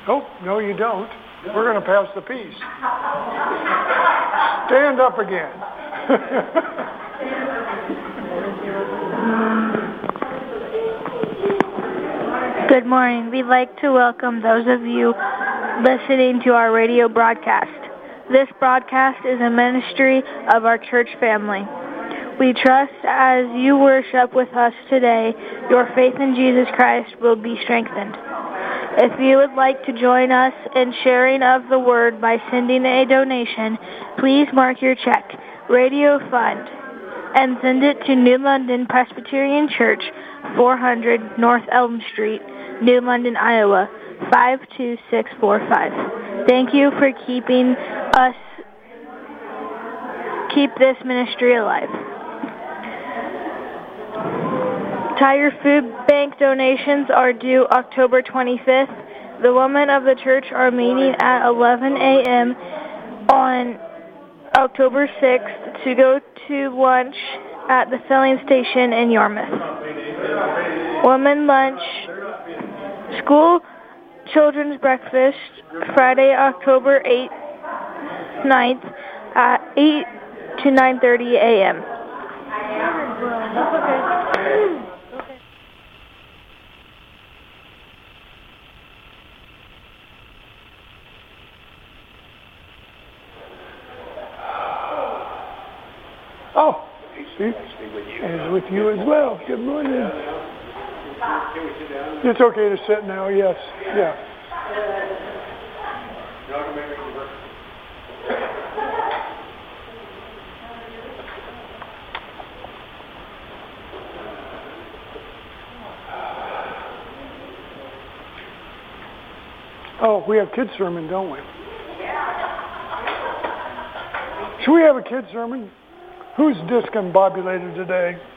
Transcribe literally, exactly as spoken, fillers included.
Oh, no, you don't. We're going to pass the peace. Stand up again. Good morning. We'd like to welcome those of you listening to our radio broadcast. This broadcast is a ministry of our church family. We trust as you worship with us today, your faith in Jesus Christ will be strengthened. If you would like to join us in sharing of the word by sending a donation, please mark your check, Radio Fund, and send it to New London Presbyterian Church, four hundred North Elm Street, New London, Iowa, five two six four five. Thank you for keeping us, keep this ministry alive. Tire Food Bank donations are due October twenty-fifth. The women of the church are meeting at eleven a.m. on October sixth to go to lunch at the filling station in Yarmouth. Women lunch, school children's breakfast, Friday, October eighth, ninth at eight to nine thirty a.m. Oh, see, and with you as well. Good morning. It's okay to sit now, yes. Yeah. Oh, we have kids' sermon, don't we? Should we have a kids' sermon? Who's discombobulated today?